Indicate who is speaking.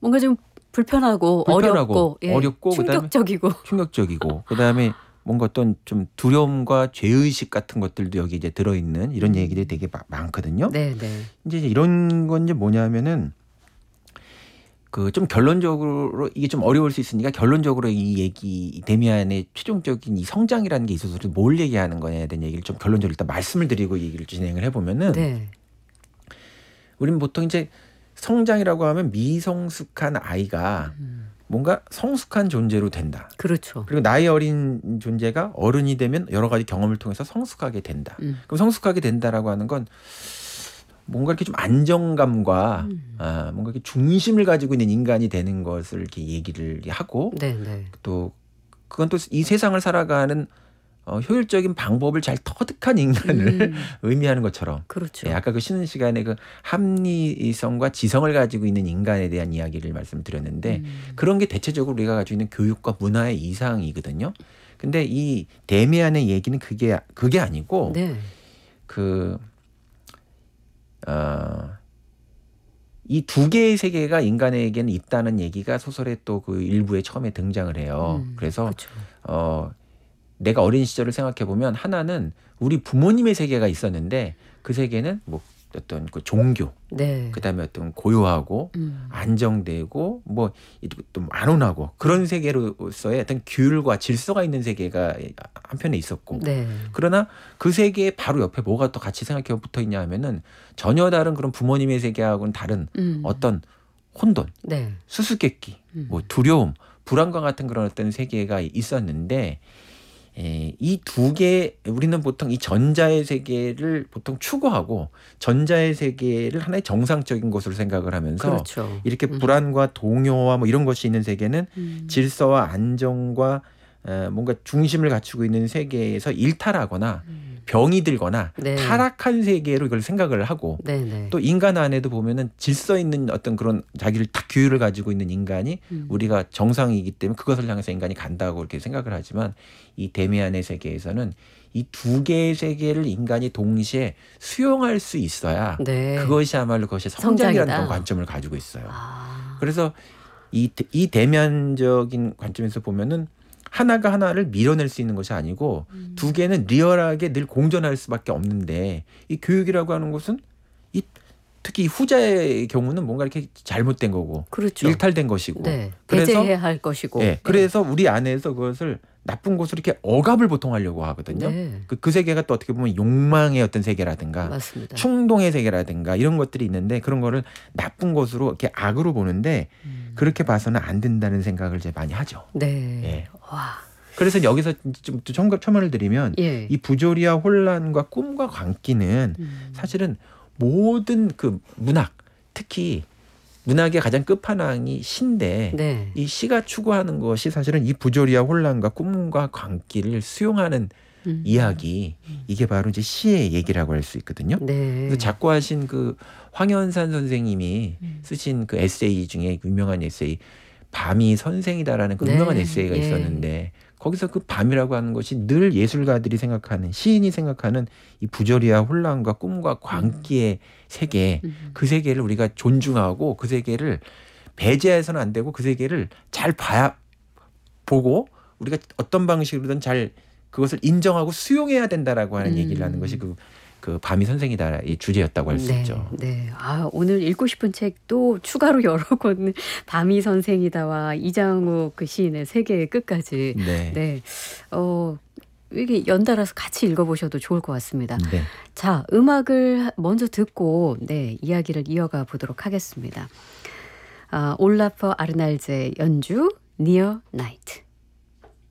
Speaker 1: 뭔가 좀 불편하고 어렵고
Speaker 2: 충격적이고 그다음에 뭔가 어떤 좀 두려움과 죄의식 같은 것들도 여기 이제 들어있는 이런 얘기들이 되게 많거든요.
Speaker 1: 네.
Speaker 2: 이제 이런 건 이제 뭐냐면은 그 좀 결론적으로 이게 좀 어려울 수 있으니까 결론적으로 이 얘기 데미안의 최종적인 이 성장이라는 게 있어서 뭘 얘기하는 거냐에 대한 얘기를 좀 결론적으로 일단 말씀을 드리고 얘기를 진행을 해보면은
Speaker 1: 네.
Speaker 2: 우리는 보통 이제 성장이라고 하면 미성숙한 아이가 뭔가 성숙한 존재로 된다.
Speaker 1: 그렇죠.
Speaker 2: 그리고 나이 어린 존재가 어른이 되면 여러 가지 경험을 통해서 성숙하게 된다. 그럼 성숙하게 된다라고 하는 건 뭔가 이렇게 좀 안정감과 뭔가 이렇게 중심을 가지고 있는 인간이 되는 것을 이렇게 얘기를 하고
Speaker 1: 네.
Speaker 2: 또 그건 또 이 세상을 살아가는 효율적인 방법을 잘 터득한 인간을 의미하는 것처럼.
Speaker 1: 그렇죠.
Speaker 2: 예, 아까 그 쉬는 시간에 그 합리성과 지성을 가지고 있는 인간에 대한 이야기를 말씀드렸는데 그런 게 대체적으로 우리가 가지고 있는 교육과 문화의 이상이거든요. 근데 이 데미안의 얘기는 그게 아니고
Speaker 1: 네.
Speaker 2: 이 두 개의 세계가 인간에게는 있다는 얘기가 소설의 또 그 일부에 처음에 등장을 해요. 그래서
Speaker 1: 그렇죠.
Speaker 2: 내가 어린 시절을 생각해 보면 하나는 우리 부모님의 세계가 있었는데 그 세계는 뭐 어떤 그 종교,
Speaker 1: 네.
Speaker 2: 그다음에 어떤 고요하고 안정되고 뭐 또 안온하고 그런 세계로서의 어떤 규율과 질서가 있는 세계가 한편에 있었고,
Speaker 1: 네.
Speaker 2: 그러나 그 세계 바로 옆에 뭐가 또 같이 생각해 붙어 있냐 하면은 전혀 다른 그런 부모님의 세계하고는 다른 어떤 혼돈,
Speaker 1: 네.
Speaker 2: 수수께끼, 뭐 두려움, 불안과 같은 그런 어떤 세계가 있었는데 이 두 개 우리는 보통 이 전자의 세계를 보통 추구하고 전자의 세계를 하나의 정상적인 것으로 생각을 하면서
Speaker 1: 그렇죠.
Speaker 2: 이렇게 불안과 동요와 뭐 이런 것이 있는 세계는 질서와 안정과 뭔가 중심을 갖추고 있는 세계에서 일탈하거나 병이 들거나
Speaker 1: 네.
Speaker 2: 타락한 세계로 이걸 생각을 하고
Speaker 1: 네.
Speaker 2: 또 인간 안에도 보면은 질서 있는 어떤 그런 자기를 딱 규율을 가지고 있는 인간이 우리가 정상이기 때문에 그것을 향해서 인간이 간다고 이렇게 생각을 하지만 이 데미안의 세계에서는 이 두 개의 세계를 인간이 동시에 수용할 수 있어야
Speaker 1: 네.
Speaker 2: 그것이야말로 그것이 성장이라는 그런 관점을 가지고 있어요. 그래서 이 대면적인 관점에서 보면은 하나가 하나를 밀어낼 수 있는 것이 아니고 두 개는 리얼하게 늘 공존할 수밖에 없는데 이 교육이라고 하는 것은 특히 후자의 경우는 뭔가 이렇게 잘못된 거고
Speaker 1: 그렇죠.
Speaker 2: 일탈된 것이고
Speaker 1: 네.
Speaker 2: 그래서
Speaker 1: 배제해야 할 것이고
Speaker 2: 그래서 우리 안에서 그것을 나쁜 것으로 이렇게 억압을 보통 하려고 하거든요.
Speaker 1: 네.
Speaker 2: 그 세계가 또 어떻게 보면 욕망의 어떤 세계라든가
Speaker 1: 맞습니다.
Speaker 2: 충동의 세계라든가 이런 것들이 있는데 그런 거를 나쁜 것으로 이렇게 악으로 보는데 그렇게 봐서는 안 된다는 생각을 이제 많이 하죠.
Speaker 1: 네.
Speaker 2: 예.
Speaker 1: 와.
Speaker 2: 그래서 여기서 좀 첨언을 드리면
Speaker 1: 예.
Speaker 2: 이 부조리와 혼란과 꿈과 광기는 사실은 모든 그 문학, 특히 문학의 가장 끝판왕이 시인데
Speaker 1: 네.
Speaker 2: 이 시가 추구하는 것이 사실은 이 부조리와 혼란과 꿈과 광기를 수용하는 이야기, 이게 바로 이제 시의 얘기라고 할 수 있거든요.
Speaker 1: 네.
Speaker 2: 그래서 작고하신 그 황현산 선생님이 쓰신 그 에세이 중에 유명한 에세이 밤이 선생이다라는 그
Speaker 1: 네.
Speaker 2: 유명한 에세이가
Speaker 1: 예.
Speaker 2: 있었는데 거기서 그 밤이라고 하는 것이 늘 예술가들이 생각하는 시인이 생각하는 이 부조리와 혼란과 꿈과 광기의 세계, 그 세계를 우리가 존중하고 그 세계를 배제해서는 안 되고 그 세계를 잘 보고 우리가 어떤 방식으로든 잘 그것을 인정하고 수용해야 된다라고 하는 얘기를 하는 것이 그 밤이 선생이다 이 주제였다고 할 수 있죠.
Speaker 1: 네. 오늘 읽고 싶은 책도 추가로 여러 권 밤이 선생이다와 이장욱 그 시인의 세계의 끝까지.
Speaker 2: 네.
Speaker 1: 이게 연달아서 같이 읽어보셔도 좋을 것 같습니다.
Speaker 2: 네.
Speaker 1: 자, 음악을 먼저 듣고 이야기를 이어가 보도록 하겠습니다. 올라프 아르날제 연주 니어 나이트.